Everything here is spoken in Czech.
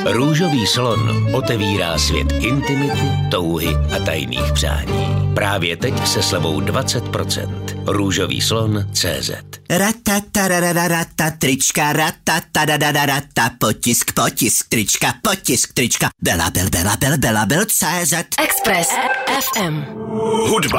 Růžový slon otevírá svět intimity, touhy a tajných přání. Právě teď se slevou 20%. Růžový slon CZ. Ratatarararata, trička, ratatarararata, potisk, trička, Bela CZ. Express FM. Hudba,